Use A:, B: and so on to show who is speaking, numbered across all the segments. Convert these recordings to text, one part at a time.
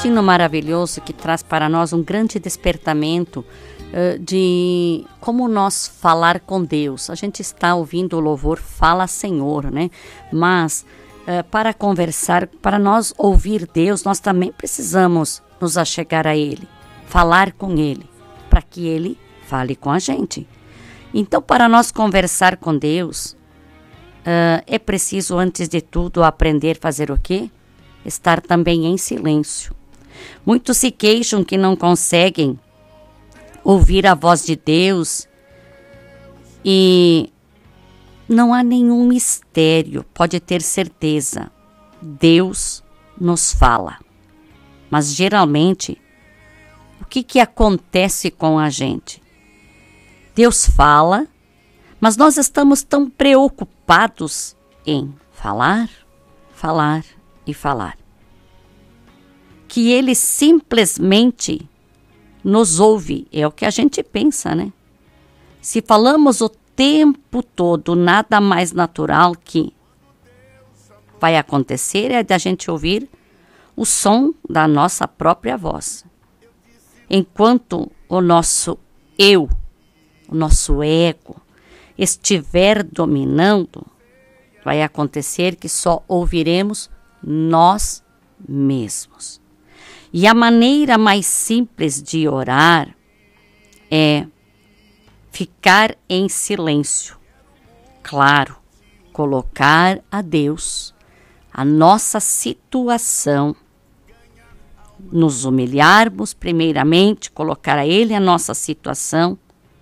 A: hino maravilhoso que traz para nós um grande despertamento de como nós falar com Deus. A gente está ouvindo o louvor Fala Senhor, né? Mas para conversar, para nós ouvir Deus, nós também precisamos nos achegar a Ele, falar com Ele, para que Ele fale com a gente. Então, para nós conversar com Deus, é preciso, antes de tudo, aprender a fazer o quê? Estar também em silêncio. Muitos se queixam que não conseguem ouvir a voz de Deus e não há nenhum mistério, pode ter certeza. Deus nos fala. Mas geralmente, o que acontece com a gente? Deus fala, mas nós estamos tão preocupados em falar, falar e falar, que Ele simplesmente nos ouve. É o que a gente pensa, né? Se falamos o tempo todo, nada mais natural que vai acontecer é da gente ouvir o som da nossa própria voz. Enquanto o nosso eu, o nosso ego, estiver dominando, vai acontecer que só ouviremos nós mesmos. E a maneira mais simples de orar é ficar em silêncio. Claro, colocar a Deus a nossa situação, nos humilharmos primeiramente, colocar a Ele a nossa situação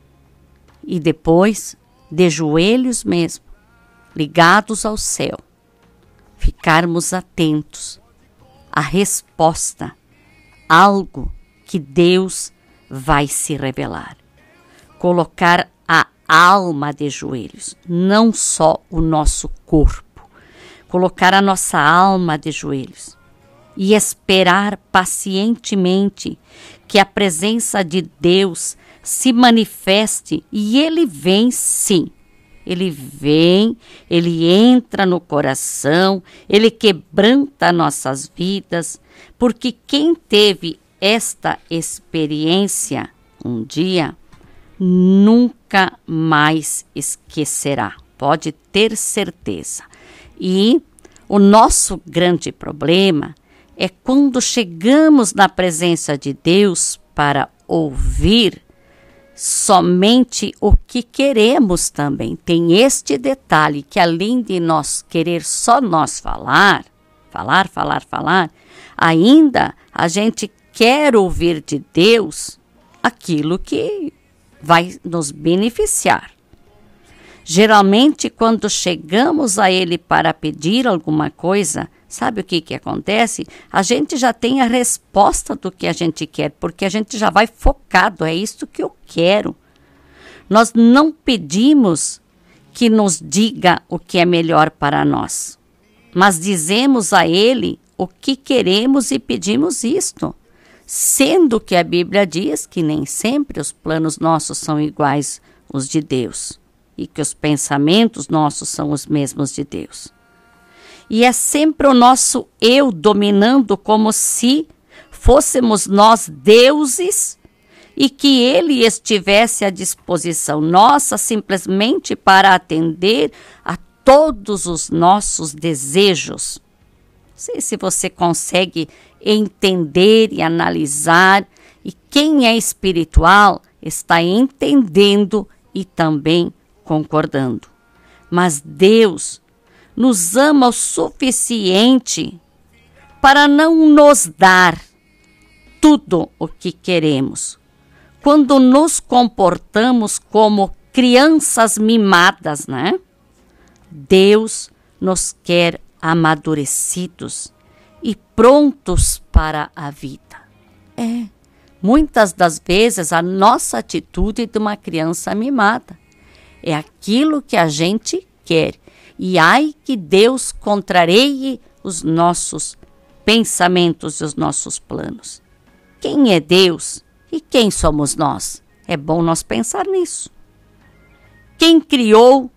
A: e depois, de joelhos mesmo, ligados ao céu, ficarmos atentos à resposta, algo que Deus vai se revelar. Colocar a alma de joelhos, não só o nosso corpo. Colocar a nossa alma de joelhos e esperar pacientemente que a presença de Deus se manifeste, e Ele vem sim. Ele vem, Ele entra no coração, Ele quebranta nossas vidas, porque quem teve esta experiência um dia, nunca mais esquecerá, pode ter certeza. E o nosso grande problema é quando chegamos na presença de Deus para ouvir somente o que queremos também. Tem este detalhe que além de nós querer só nós falar, ainda a gente quer ouvir de Deus aquilo que vai nos beneficiar. Geralmente, quando chegamos a Ele para pedir alguma coisa, sabe o que acontece? A gente já tem a resposta do que a gente quer, porque a gente já vai focado, é isso que eu quero. Nós não pedimos que nos diga o que é melhor para nós, mas dizemos a Ele o que queremos e pedimos isto, sendo que a Bíblia diz que nem sempre os planos nossos são iguais aos de Deus, e que os pensamentos nossos são os mesmos de Deus. E é sempre o nosso eu dominando como se fôssemos nós deuses e que Ele estivesse à disposição nossa simplesmente para atender a todos os nossos desejos. Não sei se você consegue entender e analisar, e quem é espiritual está entendendo e também concordando. Mas Deus nos ama o suficiente para não nos dar tudo o que queremos. Quando nos comportamos como crianças mimadas, né? Deus nos quer amadurecidos e prontos para a vida. Muitas das vezes a nossa atitude de uma criança mimada é aquilo que a gente quer. E ai que Deus contrarie os nossos pensamentos e os nossos planos. Quem é Deus e quem somos nós? É bom nós pensar nisso. Quem criou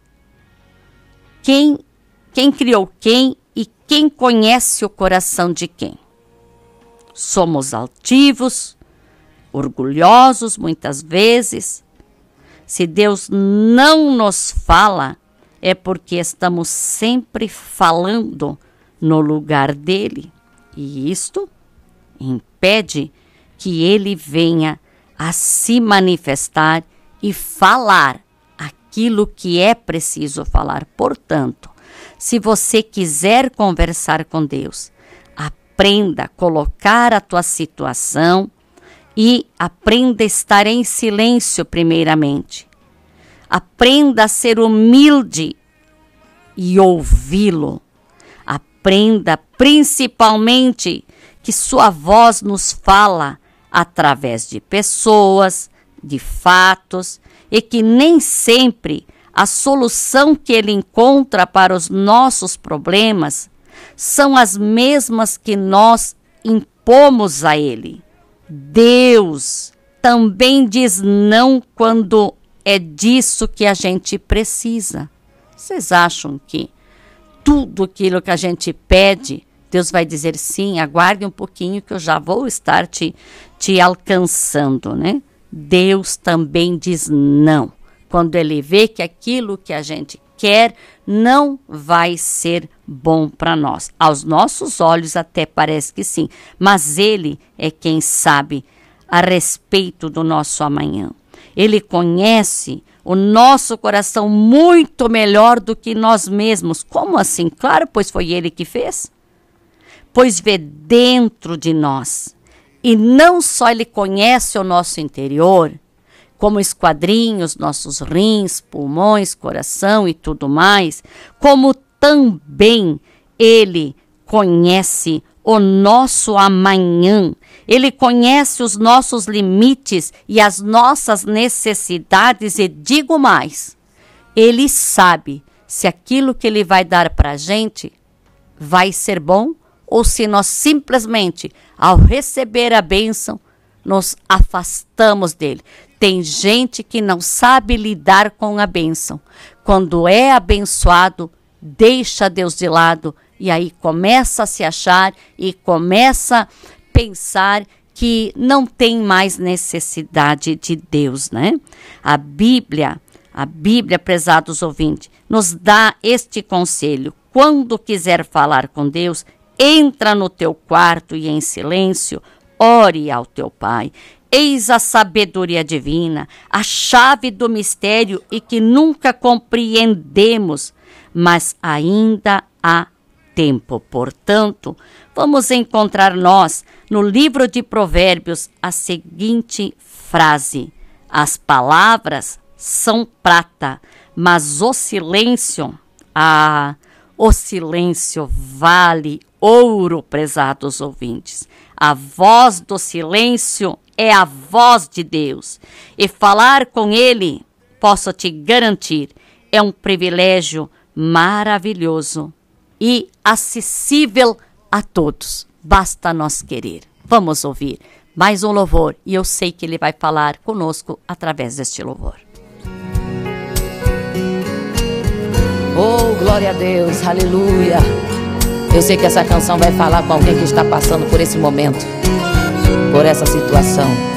A: quem criou quem e quem conhece o coração de quem? somos altivos, orgulhosos muitas vezes. Se Deus não nos fala, é porque estamos sempre falando no lugar dele. E isto impede que ele venha a se manifestar e falar aquilo que é preciso falar. Portanto, se você quiser conversar com Deus, aprenda a colocar a tua situação e aprenda a estar em silêncio primeiramente. Aprenda a ser humilde e ouvi-lo. Aprenda principalmente que sua voz nos fala através de pessoas, de fatos, e que nem sempre a solução que ele encontra para os nossos problemas são as mesmas que nós impomos a ele. Deus também diz não quando é disso que a gente precisa. Vocês acham que tudo aquilo que a gente pede, Deus vai dizer sim, aguarde um pouquinho que eu já vou estar te alcançando, né? Deus também diz não, quando ele vê que aquilo que a gente quer não vai ser bom para nós. Aos nossos olhos até parece que sim, mas ele é quem sabe a respeito do nosso amanhã. Ele conhece o nosso coração muito melhor do que nós mesmos. Como assim? Claro, pois foi ele que fez. Pois vê dentro de nós. E não só ele conhece o nosso interior, como esquadrinha os nossos rins, pulmões, coração e tudo mais, como também ele conhece o nosso amanhã. Ele conhece os nossos limites e as nossas necessidades e digo mais, ele sabe se aquilo que ele vai dar para a gente vai ser bom ou se nós simplesmente, ao receber a bênção, nos afastamos dele. Tem gente que não sabe lidar com a bênção. Quando é abençoado, deixa Deus de lado e aí começa a se achar e começa a pensar que não tem mais necessidade de Deus, né? A Bíblia, prezados ouvintes, nos dá este conselho. Quando quiser falar com Deus, entra no teu quarto e em silêncio, ore ao teu Pai. Eis a sabedoria divina, a chave do mistério e que nunca compreendemos, mas ainda há tempo. Portanto, vamos encontrar nós, no livro de Provérbios, a seguinte frase: as palavras são prata, mas o silêncio vale ouro, prezados ouvintes. A voz do silêncio é a voz de Deus. E falar com ele, posso te garantir, é um privilégio maravilhoso e acessível a todos. Basta nós querer. Vamos ouvir mais um louvor e eu sei que ele vai falar conosco através deste louvor.
B: Oh, glória a Deus, aleluia. Eu sei que essa canção vai falar com alguém que está passando por esse momento, por essa situação.